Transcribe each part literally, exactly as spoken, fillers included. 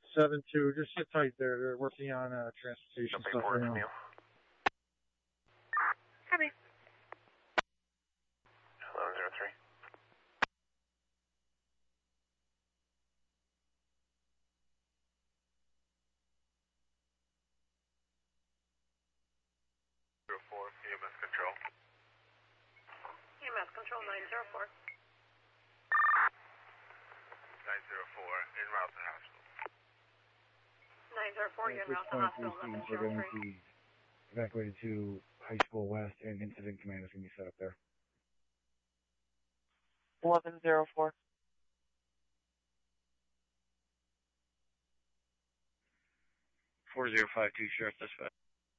seven two, just sit tight there. They're working on uh, transportation stuff right now. Copy. eleven zero three. zero four, E M S control. E M S control nine zero four. nine zero four, en route to hospital. nine zero four, you're en route to hospital, eleven zero We're going to three. be evacuated to High School West, and incident command is going to be set up there. eleven zero four. four zero five two, Sheriff Dispatch.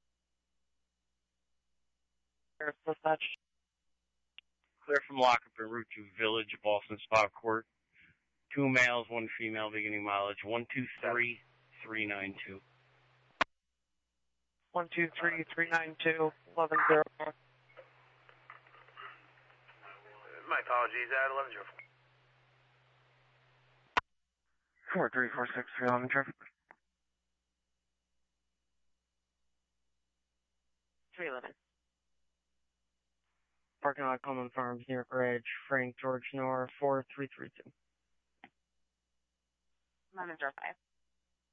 Sheriff Dispatch. Clear from lockup en route to Village, Boston Spot Court. Two males, one female, beginning mileage one two three three nine two. one two three three nine two, eleven zero four. My apologies, at eleven zero four. four three four six three eleven traffic. three eleven. Parking lot, Coleman Farms, New York Ridge, Frank George Nor, four three three two. eleven zero five.